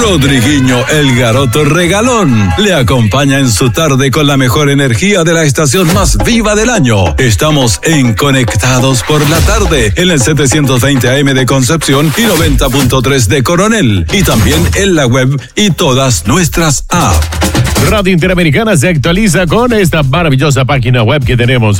Rodriguinho el Garoto Regalón le acompaña en su tarde con la mejor energía de la estación más viva del año. Estamos en Conectados por la Tarde, en el 720 AM de Concepción y 90.3 de Coronel. Y también en la web y todas nuestras apps. Radio Interamericana se actualiza con esta maravillosa página web que tenemos.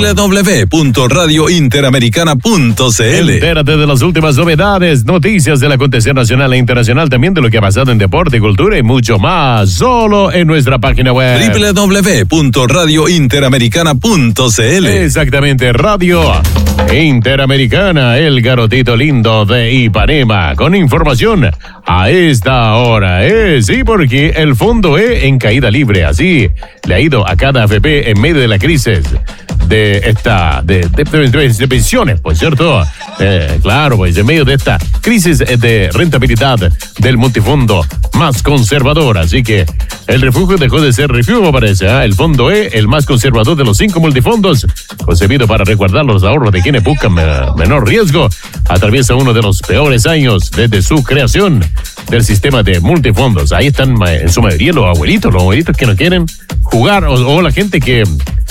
www.radiointeramericana.cl. Entérate de las últimas novedades, noticias del acontecer nacional e internacional, también de lo que ha pasado en deporte, cultura y mucho más, solo en nuestra página web. www.radiointeramericana.cl. Exactamente, Radio Interamericana, el garotito lindo de Ipanema, con información a esta hora. Sí, porque el Fondo E en caída libre, así le ha ido a cada AFP en medio de la crisis de pensiones, pues, ¿cierto? Claro, pues, en medio de esta crisis de rentabilidad del multifondo más conservador. Así que el refugio dejó de ser refugio, parece. El Fondo E, el más conservador de los 5 multifondos, concebido para resguardar los ahorros de quienes buscan menor riesgo, atraviesa uno de los peores años desde su creación del sistema de multifondos. Ahí están en su mayoría los abuelitos que no quieren jugar, o la gente que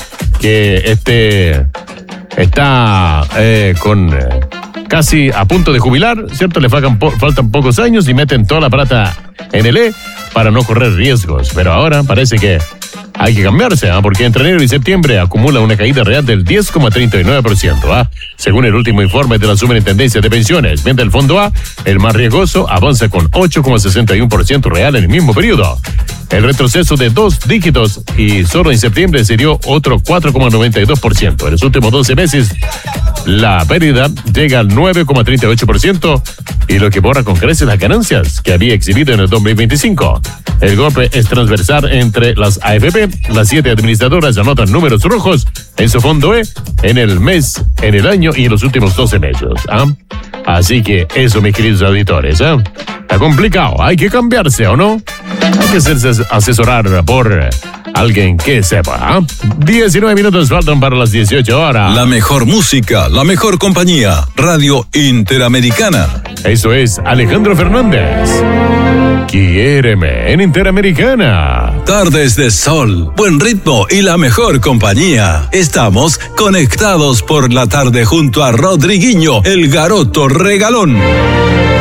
está con casi a punto de jubilar, ¿cierto? Le faltan pocos años y meten toda la plata en el E para no correr riesgos. Pero ahora parece que hay que cambiarse, porque entre enero y septiembre acumula una caída real del 10,39%, según el último informe de la Superintendencia de Pensiones. Mientras el Fondo A, el más riesgoso, avanza con 8,61% real en el mismo periodo. El retroceso de 2 dígitos y solo en septiembre se dio otro 4,92%. En los últimos 12 meses, la pérdida llega al 9,38% y lo que borra con creces las ganancias que había exhibido en el 2025. El golpe es transversal entre las AFP. Las 7 administradoras anotan números rojos en su Fondo E en el mes, en el año y en los últimos 12 meses. Así que eso, mis queridos auditores, está complicado. Hay que cambiarse, ¿o no? Hay que hacerse asesorar por alguien que sepa. 19 minutos faltan para las 18 horas. La mejor música, la mejor compañía. Radio Interamericana. Eso es Alejandro Fernández. Quiéreme en Interamericana. Tardes de sol, buen ritmo y la mejor compañía. Estamos conectados por la tarde junto a Rodriguinho, el Garoto Regalón.